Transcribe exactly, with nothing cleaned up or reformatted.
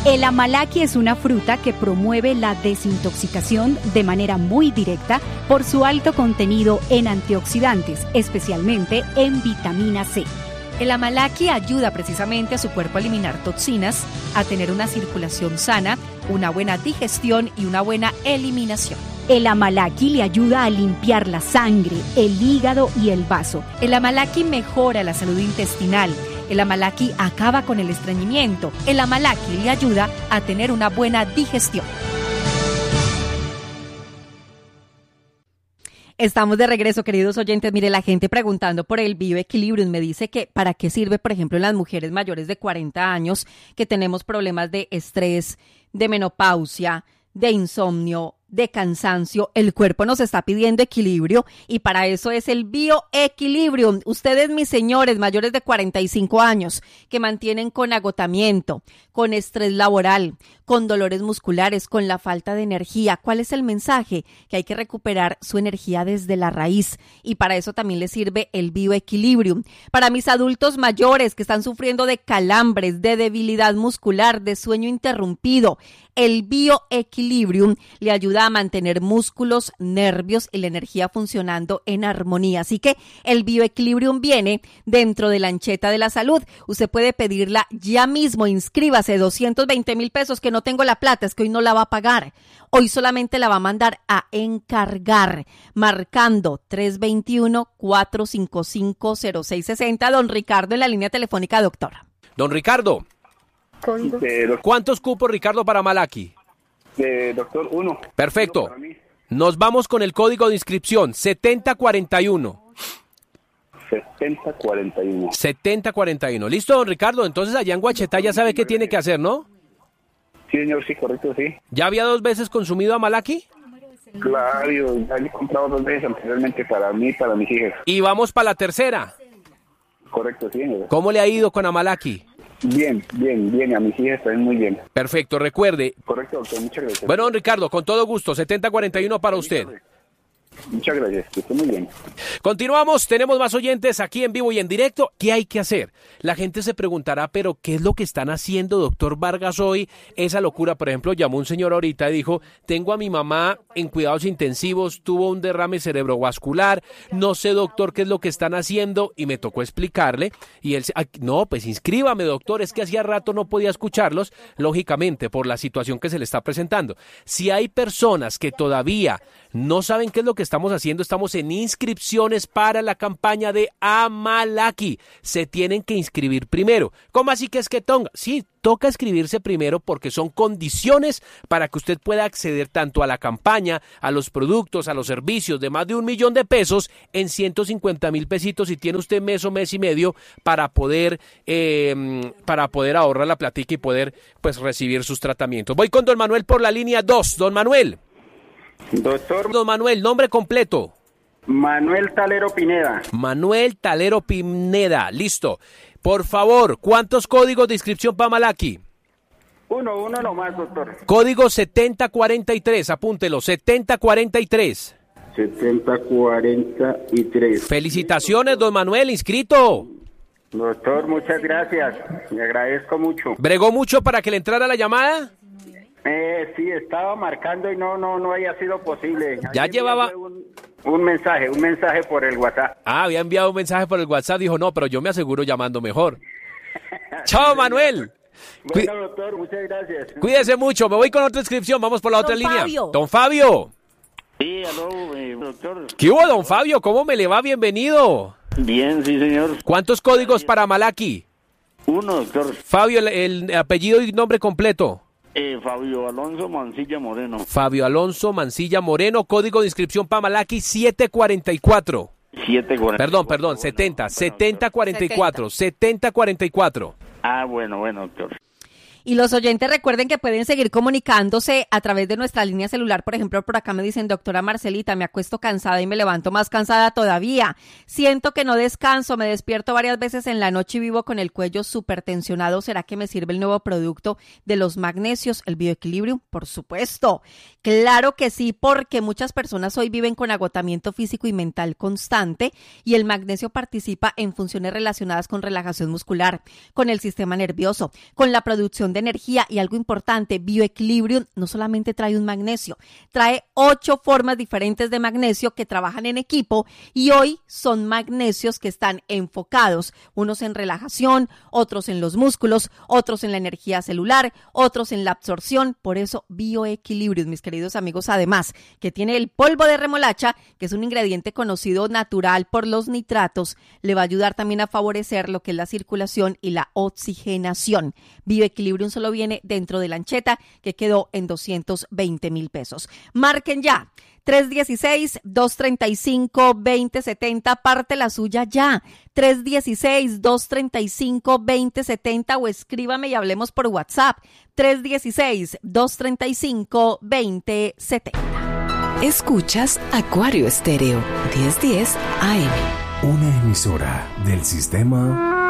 El amalaki es una fruta que promueve la desintoxicación de manera muy directa por su alto contenido en antioxidantes, especialmente en vitamina C. El amalaki ayuda precisamente a su cuerpo a eliminar toxinas, a tener una circulación sana, una buena digestión y una buena eliminación. El amalaki le ayuda a limpiar la sangre, el hígado y el vaso. El amalaki mejora la salud intestinal. El amalaki acaba con el estreñimiento. El amalaki le ayuda a tener una buena digestión. Estamos de regreso, queridos oyentes. Mire, la gente preguntando por el bioequilibrio me dice que para qué sirve, por ejemplo, en las mujeres mayores de cuarenta años que tenemos problemas de estrés, de menopausia, de insomnio, de cansancio. El cuerpo nos está pidiendo equilibrio y para eso es el bioequilibrio. Ustedes, mis señores mayores de cuarenta y cinco años que mantienen con agotamiento, con estrés laboral, con dolores musculares, con la falta de energía, ¿cuál es el mensaje? Que hay que recuperar su energía desde la raíz y para eso también les sirve el bioequilibrio. Para mis adultos mayores que están sufriendo de calambres, de debilidad muscular, de sueño interrumpido, el bioequilibrio le ayuda a mantener músculos, nervios y la energía funcionando en armonía. Así que el bioequilibrio viene dentro de la ancheta de la salud. Usted puede pedirla ya mismo. Inscríbase, doscientos veinte mil pesos, que no tengo la plata, es que hoy no la va a pagar. Hoy solamente la va a mandar a encargar, marcando tres dos uno, cuatro cinco cinco, cero seis seis cero. Don Ricardo en la línea telefónica, doctora. Don Ricardo. ¿Cuántos cupos, Ricardo, para amalaki? Eh, doctor, uno. Perfecto. Uno para mí. Nos vamos con el código de inscripción, setenta cuarenta y uno. setenta cuarenta y uno. setenta cuarenta y uno. ¿Listo, don Ricardo? Entonces allá en Guachetá ya sabe qué tiene que hacer, ¿no? Sí, señor, sí, correcto, sí. ¿Ya había dos veces consumido amalaki? Claro, yo ya le he comprado dos veces anteriormente para mí y para mis hijas. Y vamos para la tercera. Correcto, sí, señor. ¿Cómo le ha ido con amalaki? Bien, bien, bien, a mis hijas también muy bien. Perfecto, recuerde. Correcto, doctor, muchas gracias. Bueno, don Ricardo, con todo gusto, setenta cuarenta y uno para usted. Muchas gracias, que esté muy bien. Continuamos, tenemos más oyentes aquí en vivo y en directo. ¿Qué hay que hacer? La gente se preguntará, pero ¿qué es lo que están haciendo, doctor Vargas, hoy? Esa locura, por ejemplo, llamó un señor ahorita y dijo, tengo a mi mamá en cuidados intensivos, tuvo un derrame cerebrovascular, no sé, doctor, qué es lo que están haciendo, y me tocó explicarle, y él, no, pues inscríbame, doctor, es que hacía rato no podía escucharlos, lógicamente, por la situación que se le está presentando. Si hay personas que todavía no saben qué es lo que estamos haciendo, estamos en inscripciones para la campaña de amalaki. Se tienen que inscribir primero. ¿Cómo así que es que tonga? Sí, toca inscribirse primero porque son condiciones para que usted pueda acceder tanto a la campaña, a los productos, a los servicios de más de un millón de pesos en ciento cincuenta mil pesitos y tiene usted mes o mes y medio para poder eh, para poder ahorrar la platica y poder pues recibir sus tratamientos. Voy con don Manuel por la línea dos. Don Manuel. Doctor Don Manuel, nombre completo. Manuel Talero Pineda. Manuel Talero Pineda, listo. Por favor, ¿cuántos códigos de inscripción para amalaki? Uno, uno nomás, doctor. Código setenta cuarenta y tres, apúntelo, setenta cuarenta y tres. setenta cuarenta y tres. Felicitaciones, don Manuel, inscrito. Doctor, muchas gracias. Le agradezco mucho. ¿Bregó mucho para que le entrara la llamada? Eh, sí, estaba marcando y no, no, no había sido posible. Ya Ayer llevaba... Un, un mensaje, un mensaje por el WhatsApp. Ah, había enviado un mensaje por el WhatsApp, dijo, no, pero yo me aseguro llamando mejor. Chao, Manuel. Bueno, Cuí... doctor, muchas gracias. Cuídese mucho, me voy con otra inscripción, vamos por la Don otra Fabio. línea. Don Fabio. Sí, aló, eh, doctor. ¿Qué hubo, don Fabio? ¿Cómo me le va? Bienvenido. Bien, sí, señor. ¿Cuántos códigos para amalaki? Uno, doctor. Fabio, el, el apellido y nombre completo. Eh, Fabio Alonso Mancilla Moreno. Fabio Alonso Mancilla Moreno, código de inscripción para amalaki siete cuarenta y cuatro. siete cuarenta y cuatro. Perdón, perdón, bueno, setenta, bueno, setenta cuarenta y cuatro, setenta cuarenta y cuatro. Ah, bueno, bueno, doctor. Y los oyentes recuerden que pueden seguir comunicándose a través de nuestra línea celular. Por ejemplo, por acá me dicen, doctora Marcelita, me acuesto cansada y me levanto más cansada todavía. Siento que no descanso, me despierto varias veces en la noche y vivo con el cuello súper tensionado. ¿Será que me sirve el nuevo producto de los magnesios, el bioequilibrio? Por supuesto. Claro que sí, porque muchas personas hoy viven con agotamiento físico y mental constante y el magnesio participa en funciones relacionadas con relajación muscular, con el sistema nervioso, con la producción de energía y algo importante, Bioequilibrium no solamente trae un magnesio, trae ocho formas diferentes de magnesio que trabajan en equipo y hoy son magnesios que están enfocados, unos en relajación, otros en los músculos, otros en la energía celular, otros en la absorción. Por eso Bioequilibrium, mis queridos amigos, además que tiene el polvo de remolacha, que es un ingrediente conocido natural por los nitratos, le va a ayudar también a favorecer lo que es la circulación y la oxigenación. Bioequilibrium solo viene dentro de la ancheta, que quedó en doscientos veinte mil pesos. Marquen ya. tres uno seis, dos tres cinco, dos cero siete cero, parte la suya ya. tres uno seis, dos tres cinco, dos cero siete cero o escríbame y hablemos por WhatsApp. tres uno seis, dos tres cinco, dos cero siete cero. Escuchas Acuario Estéreo, diez diez A M. Una emisora del sistema